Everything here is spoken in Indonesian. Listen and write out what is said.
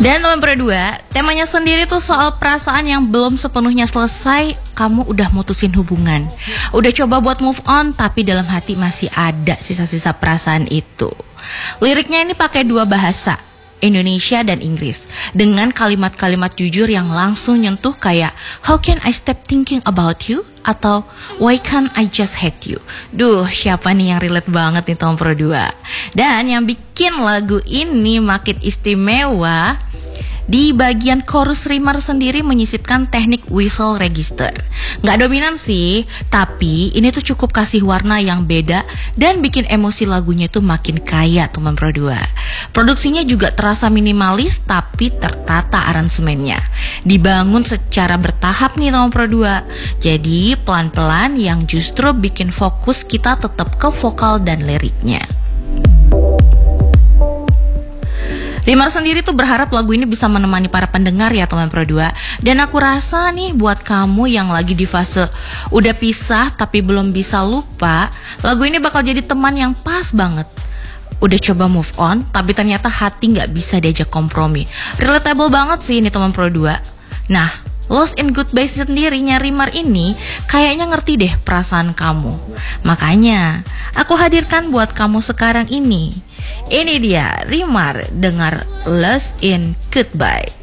Dan nomor 2, temanya sendiri tuh soal perasaan yang belum sepenuhnya selesai. Kamu udah mutusin hubungan, udah coba buat move on, tapi dalam hati masih ada sisa-sisa perasaan itu. Liriknya ini pakai 2 bahasa, Indonesia dan Inggris, dengan kalimat-kalimat jujur yang langsung nyentuh kayak how can I stop thinking about you atau why can't I just hate you. Duh, siapa nih yang relate banget nih nomor 2. Dan yang bikin lagu ini makin istimewa, di bagian chorus Rimar sendiri menyisipkan teknik whistle register. Nggak dominan sih, tapi ini tuh cukup kasih warna yang beda dan bikin emosi lagunya tuh makin kaya teman Pro 2. Produksinya juga terasa minimalis tapi tertata aransemennya. Dibangun secara bertahap nih teman Pro 2. Jadi pelan-pelan yang justru bikin fokus kita tetap ke vokal dan liriknya. Rimar sendiri tuh berharap lagu ini bisa menemani para pendengar ya teman Pro 2. Dan aku rasa nih buat kamu yang lagi di fase udah pisah tapi belum bisa lupa, lagu ini bakal jadi teman yang pas banget. Udah coba move on tapi ternyata hati gak bisa diajak kompromi. Relatable banget sih ini teman Pro 2. Nah, Lost in Goodbye sendirinya Rimar ini kayaknya ngerti deh perasaan kamu. Makanya aku hadirkan buat kamu sekarang ini. Ini dia Rimar, dengar Lost in Goodbye.